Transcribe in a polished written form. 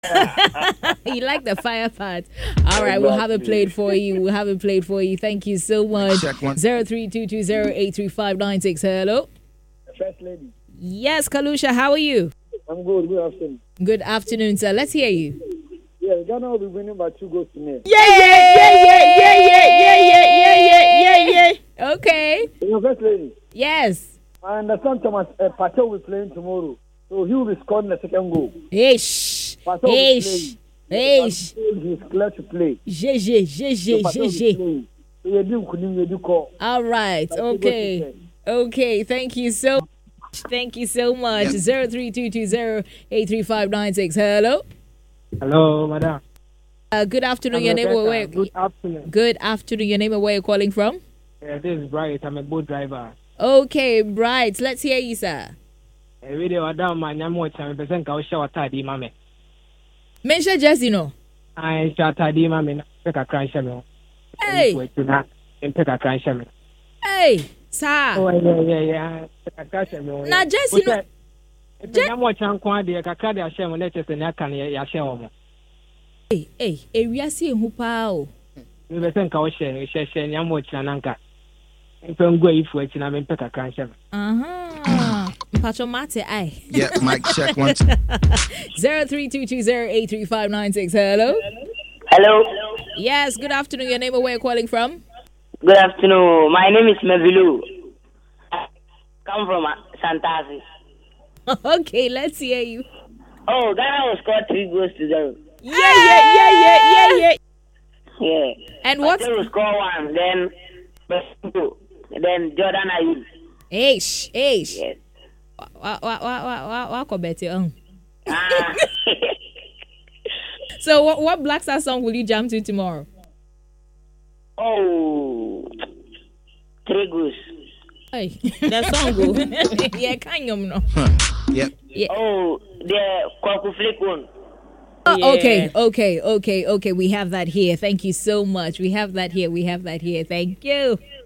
You like the fire part. All right, we'll have it played for you. Thank you so much. 0322083596. Hello. First lady. Yes, Kalusha, how are you? I'm good. Good afternoon. Good afternoon, sir. Let's hear you. Yeah, Ghana will be winning by 2 goals to nil. Yeah. Okay. First lady. Yes. I understand Thomas Patel will be playing tomorrow, so he will be scoring the second goal. He's clear to play. All right. Okay. Thank you so much. 0322083596. Hello. Hello, madam. Good afternoon. Your name and where? Good afternoon. Good afternoon. Your name and where you're calling from? This is Bright. I'm a boat driver. Okay, Bright. Let's hear you, sir. Video Adam, my name is Percent Kausha Tadi Mame. Mention Jesse, no. I shot Tadi Mame. Pick a crash. Hey, Pick a crash. hey, sir. Oh, yeah. Now, Jesse, no. I'm watching Quadi, Kakadi Hashem, let us and Yakan Yashem. Hey, we are seeing who pow. We were saying Kausha, Shashan, Yamoch Nanka. If I'm going for it, I'm in Pick a crash. Patромate, aye. Yeah, mic check 1 0322083596. Hello. Hello. Yes, good afternoon. Your name and where you're calling from? Good afternoon. My name is Mevilu. I come from Santasi. Okay, let's hear you. Oh, Ghana will score 3 goals to 0. Yeah. Yeah. And what? They will score 1, then Jordan Ayew. Eish. Yes. What bet you? Ah. So what Black Star song will you jam to tomorrow? Oh, 3 goals. Hey, that song go. Yeah, can you know? Yep. Yeah. Oh, the Kwaku Flick one. Oh, Yeah. Okay. We have that here. Thank you so much. We have that here. Thank you.